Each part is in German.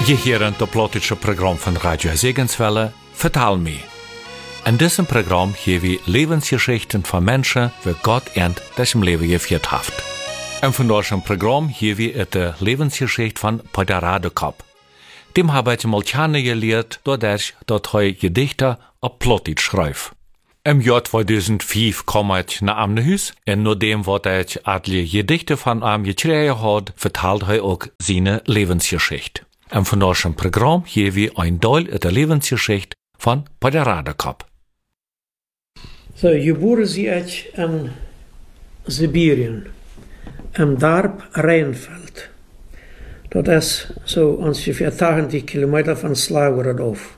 Je hören das politische Programm von Radio Segenswelle, Vertal mich. In diesem Programm hier wir Lebensgeschichten von Menschen, wie Gott ihnen das im Leben geführt hat. Und von diesem Programm hier wir die Lebensgeschichte von Pater Radekop. Dem habe ich mal kennengelernt, dadurch, dass er Gedichte auf Plotitsch schreibt. Im Jahr 2005 kam ich nach Amnehus und nachdem, was ich alle Gedichte von ihm geschrieben hat, vertelt er auch seine Lebensgeschichte. Und von diesem Programm hier wir ein Teil der Lebensgeschichte von Pater Radekop. So, geboren sie ich in Sibirien, im Dorf Rheinfeld. Dat is zo ongeveer 80 kilometer van Slaugeren af.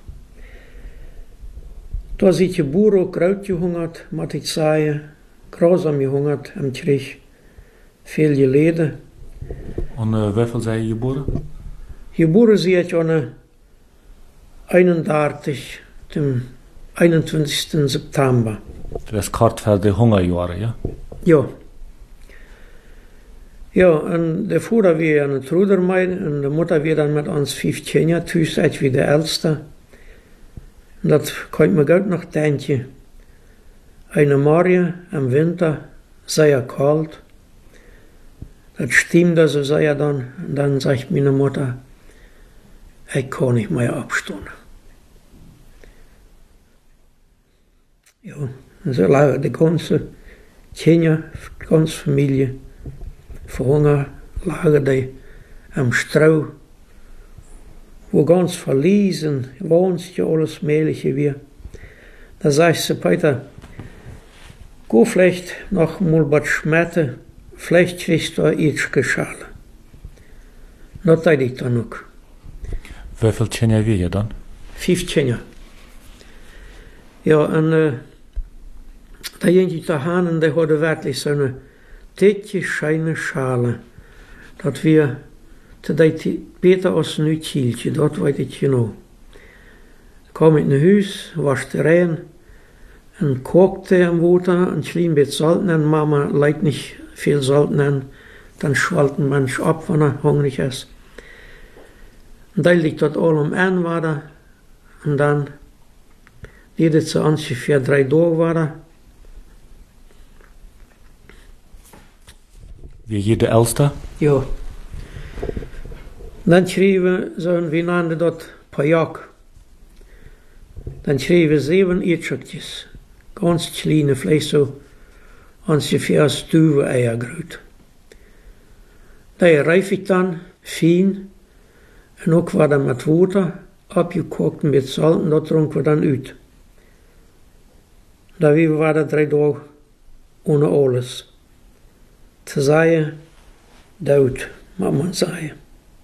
Daar zit je boer ook groot gehungerd, moet ik zeggen, grausam gehungerd im Krieg, veel geleden. En wieveel zijn je geboren? Geboren zie ik aan 31, dem 21. September. Dat is kort voor de hongerjaren, ja? Ja. Ja, en de vader weer een Trudermeid en de moeder weer dan met ons 5 Kinder, thuis uit wie de oudste. En dat kan ik me goed nog denken. Eine morgen im Winter, sehr kalt. Das stimmt also sehr dann. Und dann sagt meine Mutter, ich kann nicht mehr abstehen. Ja, so lagen die ganze Kinder, die ganze Familie. Verhungert lagen die am Strauch, wo ganz verließen, wohnst ja alles Mögliche wie. Da sagst sie, Peter, geh vielleicht noch mal was schmetten, vielleicht kriegst du eine Schale. Das tat ich dann auch. Wie viel Kinder wir dann? 5 Kinder. Ja, und da ging ich da hin und der hatte wirklich so eine dicke, scheine Schale, dat wir, dat beter als een uitkieltje, dat weet ik genau. Kwam ik naar huis, waschte rein en kookte am Water, een klein beetje Salz en Mama leidt nicht viel Salz en, dann schwallt ein Mensch ab, wenn hungrig ist. Und dann liegt das allem an, war und dann liegt es so ungefähr 3 Tage war. Wie jede Älteste? Ja. Dan schreven ze, wie nannten dat, pajak. Dan schreven 7 Eitschakjes. Ganz kleine, vielleicht so ungefähr Stuwe-Eier groot. Die reif ik dan, fijn. En ook wat dan met water, abgekocht met Salz, en dat dronken we dan uit. Da we waren 3 dagen ohne alles. Te zeggen, dood, mag man zeggen.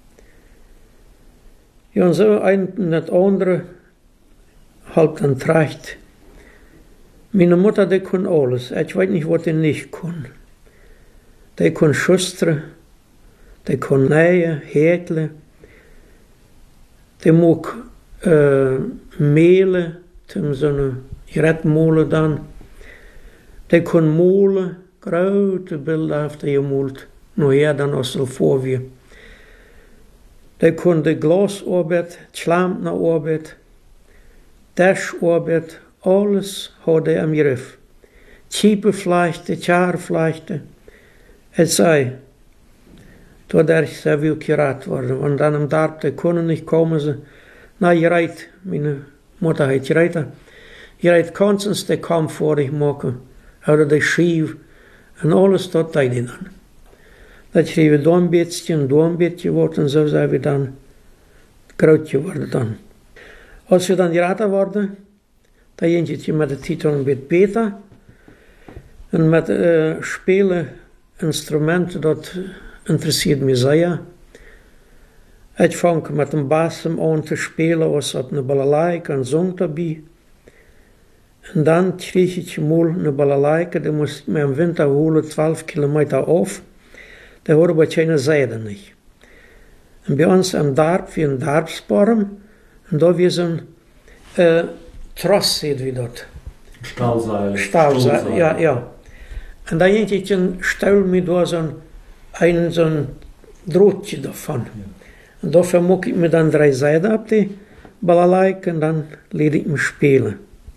Ja, en zo een en het andere halb dan tracht. Meine Mutter, die kon alles. Ich weiß nicht, was die nicht kon. Die kon schusteren, die kon nähen, häkeln. Die mag mehlen, zum so eine Gerätmolen dann. Die kon molen. Grote beelden heeft hij gemalt, nog meer dan als er voor wie. Hij kon de glasarbeid, slampnenarbeid, dasarbeid, alles had hij am Griff. Kiepenvlechten, tjarvlechten. Het zei, toen ze wil gered worden, want dan am Dorp, die konden niet komen ze. Nou, je rijdt, mijn moeder heeft gereden, je rijdt konstens de kamp voor dich maken, uit de schief. En alles dat deed hij dan. Dat schreef we een beetje wordt en zo zijn we dan groot geworden dan. Als we dan geraten worden, dan ging je met de titel een beetje beter. En met spelen instrumenten, dat interesseert me zeer. Ik vang met een basem aan te spelen, als op een balalaika en zong daarbij. En dan kreeg ik mal een balalaika, die moest ik me im Winter holen, 12 kilometer af. Die hadden we keine Seide nicht. En bij ons am Dorp, wie een Dorpsbarm, en daar was een Tross, seht wie dat. Stahlseil, ja. En dan ging ik een stuil met door zo'n Drahtje davon. Ja. Und dafür muck ich mir dann 3 Seiten ab die Balalaik und dann liet ich mich spielen.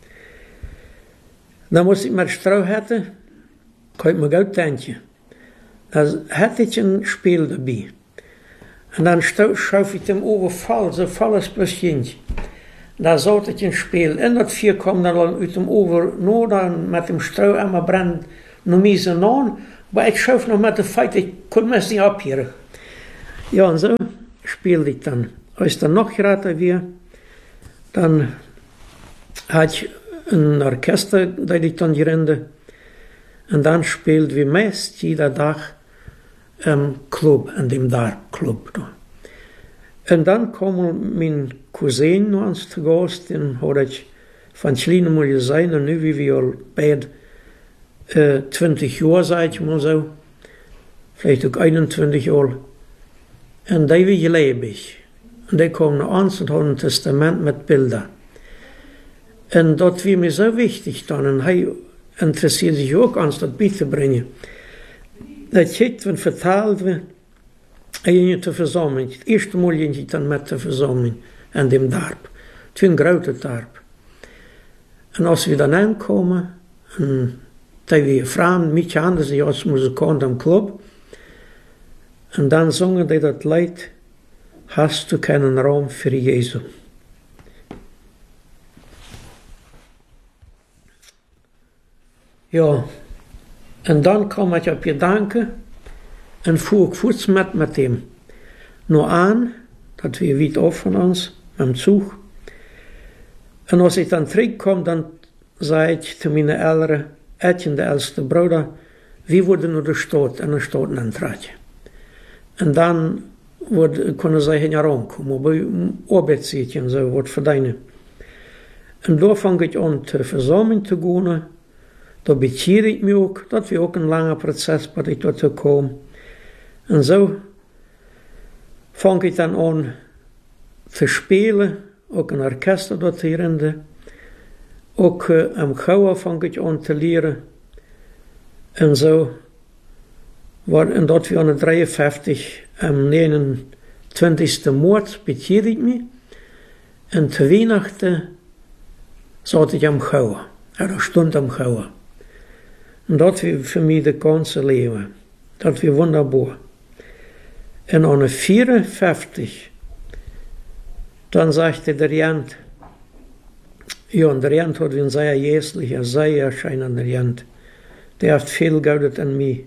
Dann muss ich mir Stroh hätten, kann ich mir gut denken. Dann hätte ich ein Spiel dabei. Und dann schauf ich dem over voll, so volles bisschen. Da sollte ich ein Spiel. En dat 4 kwam dan al uit dem over, nur dann mit dem Stroh einmal brennt, noch miese non. Aber ich schauf noch mit der Feit, ich konnte mir es nicht abhören. Ja, und so spielte ich dann. Als dann noch geraten wir, dann hatte ich ein Orchester, das ich dann gerende. Und dann spielten wir meist jeder Tag im Club, in dem Darp-Club. Und dann kam mein Cousin noch ans zu Gast, den hatte ich von klein mal gesehen, und nu wie wir al beide 20 Jahre, sag ich mal so, vielleicht auch 21 Jahre. Und die war lebendig. Und die kamen noch an und haben ein Testament mit Bildern. Und das war mir so wichtig dann, und er interessiert sich auch an, das beizubringen. Das geht, wenn verteilt wird, in der Versammlung. Das erste Mal ging ich dann mit der Versammlung an dem Darp. Das war ein großer Darp. Und als wir dann ankamen, und da wir Frauen, mich anders, ich als Musikant am Club, und dann sangen die das Lied, hast du keinen Raum für Jesu. Ja, und dann kam ich auf Gedanken und fuhr kurz mit ihm. Nur an, das wir weit auf von uns, mit dem Zug. Und als ich dann zurückkam, dann sagte ich zu meinen Eltern, Etienne, der älteste Bruder, wie wurde nur der Stadt in der Stadt antreten. Und dann konnten sie hier rankommen, aber Arbeitszeitchen, so was für deine. Und da fange ich an, zur Versammlung zu gehen. Da beziere ich mich auch, das war auch ein langer Prozess, bis ich dazu kam. Und so fange ich dann an zu spielen, auch ein Orchester dort hierinde. Auch am Gauer fange ich an zu lernen. Und so und dort war 53, am 29. März beziere ich mich. Und zu Weihnachten saß ich am Gauer, oder stund am Gauer. Und das war für mich das ganze Leben. Das war wunderbar. Und an 54, dann sagte der Jant, ja, und der Jant hat ein sehr jässlicher, sehr erscheinender Jant. Der hat viel Geld an mich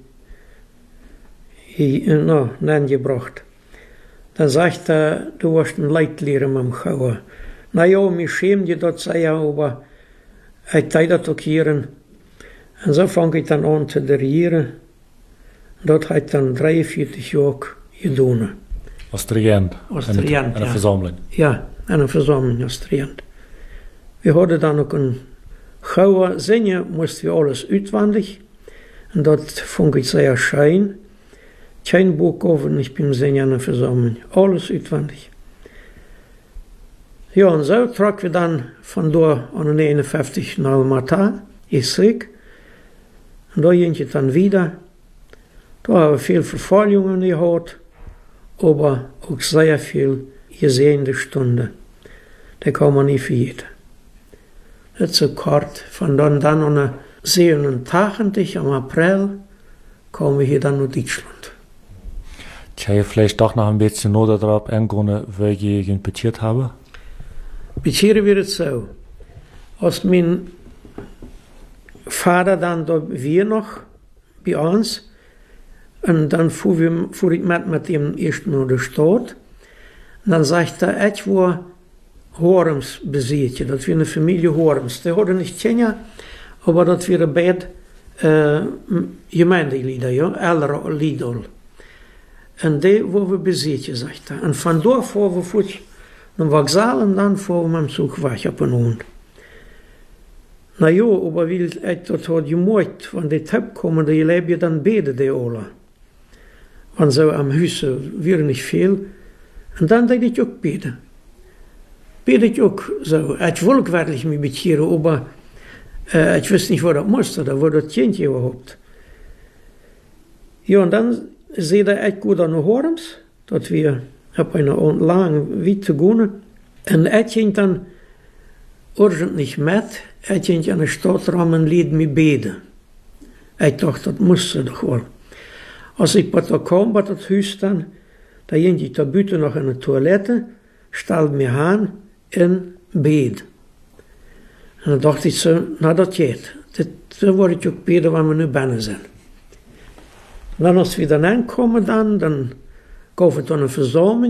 gebracht. Dann sagte er, du warst ein Leitlehrer am Gauer. Na ja, mich schämt dir das, sei ja, aber ich teile das auch hier. Und so fange ich dann an zu dirigieren. Das hat dann 43 Jahre getan. Als Dirigent? Als Dirigent, eine Versammlung? Ja, eine Versammlung als Dirigent. Wir hatten dann auch ein Gauer singen, mussten wir alles auswendig. Und das fand ich sehr schön. Kein Buch offen, ich bin singen in der Versammlung. Alles auswendig. Ja, und so tragen wir dann von da an 51 nach Almaty, zurück. Und da ging ich dann wieder. Da haben wir viel Verfolgungen gehabt, aber auch sehr viel gesehene Stunden. Da kann man nicht vergessen. Das ist so kort. Von dann an 87, am April, kamen wir hier dann nach Deutschland. Kann ich vielleicht doch noch ein bisschen nur darauf eingehen, wie ich ihn betiert habe? Betieren wir es so. Als mein Vater dann da wir noch bei uns, und dann fuhr ich mit ihm erst nach der Stadt. Und dann sagte er, ich war Horms besiedelt, das war eine Familie Horms. Die hatten nicht Kinder, aber das waren beide Gemeindelieder, ja, ältere Lieder. Und die waren wir besiedelt, sagte er. Und von da fuhren wir vor den Vokzal und dann fuhren wir mit dem Zug weg auf den Hund. Na ja, aber weil ich das hat gemacht, wenn die Tepp kommen, die leben dann beide die alle. Und so am Haus wäre nicht viel. Und dann deed ich auch beten. Bete ich auch so. Ich wollte wirklich mich betieren, aber ich wusste nicht, wo das musste, da wo das Kind überhaupt. Ja, und dann sehe ich gut an Horms, dass wir Heb een lang witte goene. En hij ging dan urgent niet met. Hij ging aan de stadram en liet me beden. Ik dacht, dat moest ze toch wel. Als ik wat kwam bij het huis dan ging ik daar buiten nog in de toilette, stelde me aan en bed. En dan dacht ik zo, nou dat gaat. Zo word ik ook beden waar we nu binnen zijn. En dan als we dan aankomen dan gaf het dan een verzameling.